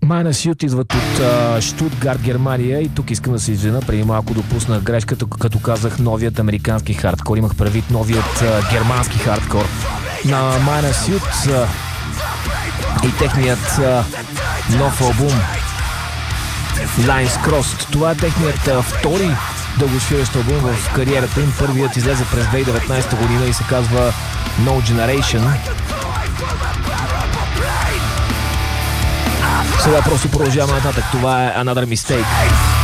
Minus Youth идват от Штутгарт, Германия, и тук искам да се извина. Преди малко допуснах грешката, като казах новият американски хардкор. Имах предвид новият германски хардкор на Minus Youth и техният нов албум Lines Crossed. Това е техният втори дългосвирещ албум в кариерата им. Първият излезе през 2019 година и се казва No Generation. Сега просто продължаваме нататък. Това е Another Mistake.